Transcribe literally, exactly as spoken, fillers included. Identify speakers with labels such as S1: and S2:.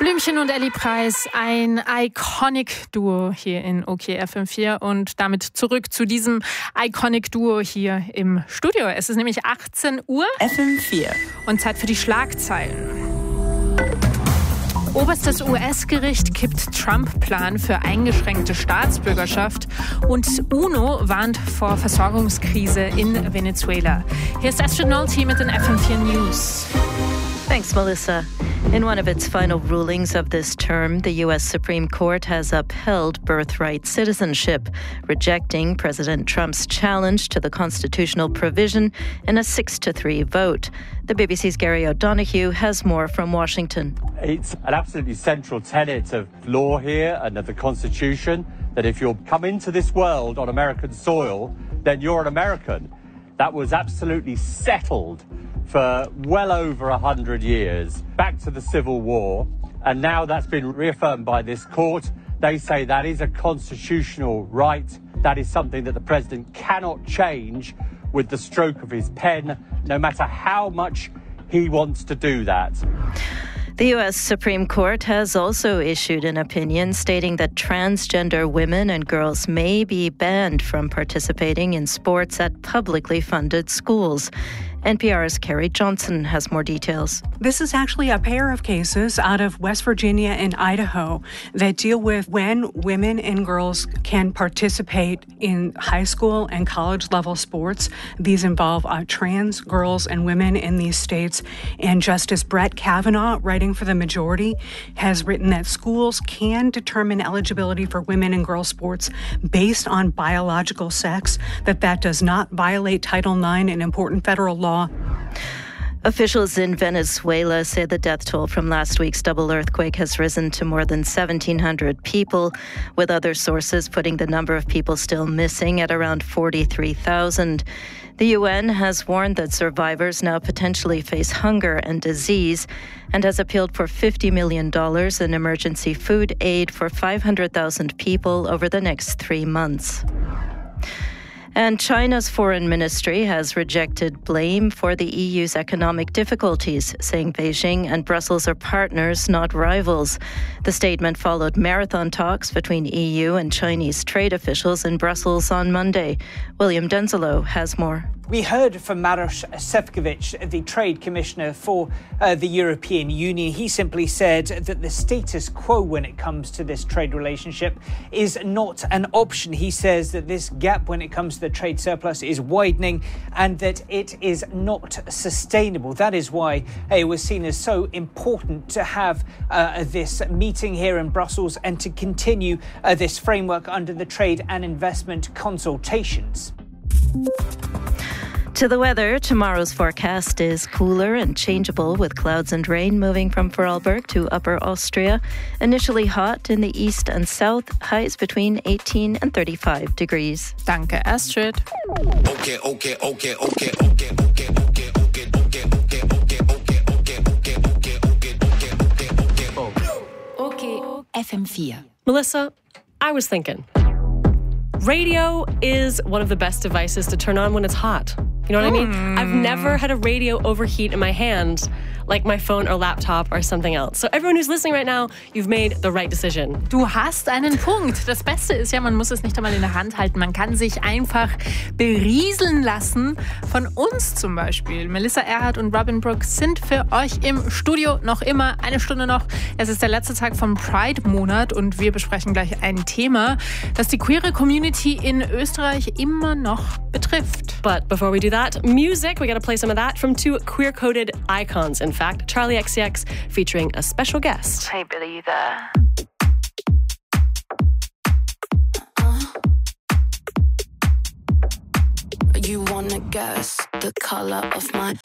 S1: Blümchen und Elli Preis, ein Iconic-Duo hier in O K F M vier und damit zurück zu diesem Iconic-Duo hier im Studio. Es ist nämlich achtzehn Uhr
S2: F M vier
S1: und Zeit für die Schlagzeilen. Oberstes U S-Gericht kippt Trump-Plan für eingeschränkte Staatsbürgerschaft und UNO warnt vor Versorgungskrise in Venezuela. Hier ist Astrid Nolte mit den F M vier News.
S3: Thanks, Melissa. In one of its final rulings of this term, the U S Supreme Court has upheld birthright citizenship, rejecting President Trump's challenge to the constitutional provision in a six to three vote. The B B C's Gary O'Donoghue has more from Washington.
S4: It's an absolutely central tenet of law here and of the Constitution that if you come into this world on American soil, then you're an American. That was absolutely settled for well over a hundred years, back to the Civil War, and now that's been reaffirmed by this court. They say that is a constitutional right. That is something that the president cannot change with the stroke of his pen, no matter how much he wants to do that.
S3: The U S Supreme Court has also issued an opinion stating that transgender women and girls may be banned from participating in sports at publicly funded schools. N P R's Carrie Johnson has more details.
S5: This is actually a pair of cases out of West Virginia and Idaho that deal with when women and girls can participate in high school and college level sports. These involve uh, trans girls and women in these states. And Justice Brett Kavanaugh, writing for the majority, has written that schools can determine eligibility for women and girls sports based on biological sex, that that does not violate Title nine, an important federal law.
S3: Officials in Venezuela say the death toll from last week's double earthquake has risen to more than seventeen hundred people, with other sources putting the number of people still missing at around forty-three thousand. The U N has warned that survivors now potentially face hunger and disease and has appealed for fifty million dollars in emergency food aid for five hundred thousand people over the next three months. And China's foreign ministry has rejected blame for the E U's economic difficulties, saying Beijing and Brussels are partners, not rivals. The statement followed marathon talks between E U and Chinese trade officials in Brussels on Monday. William Denzelo has more.
S6: We heard from Maroš Šefčovič, the Trade Commissioner for uh, the European Union. He simply said that the status quo when it comes to this trade relationship is not an option. He says that this gap when it comes to the trade surplus is widening and that it is not sustainable. That is why it was seen as so important to have uh, this meeting here in Brussels and to continue uh, this framework under the trade and investment consultations.
S3: To the weather, tomorrow's forecast is cooler and changeable with clouds and rain moving from Vorarlberg to Upper Austria. Initially hot in the east and south, highs between eighteen and thirty-five degrees.
S1: Danke, Astrid.
S7: Okay, okay, okay, okay, okay, okay, okay, okay, okay, okay, okay, okay, okay, okay, okay,
S2: okay, F M vier.
S8: Melissa, I was thinking, radio is one of the best devices to turn on when it's hot. You know what mm. I mean? I've never had a radio overheat in my hand like my phone or laptop or something else. So everyone who's listening right now, you've made the right decision.
S1: Du hast einen Punkt. Das Beste ist ja, man muss es nicht einmal in der Hand halten. Man kann sich einfach berieseln lassen von uns zum Beispiel. Melissa Erhardt und Robin Brooks sind für euch im Studio noch immer eine Stunde noch. Es ist der letzte Tag vom Pride-Monat und wir besprechen gleich ein Thema, das die queere Community in Österreich immer noch betrifft.
S8: But before we do that, music, we gotta play some of that from two queer-coded icons. In fact, Charlie X C X featuring a special guest.
S9: Hey Billy, you there?
S10: Uh-uh. You wanna guess the color of my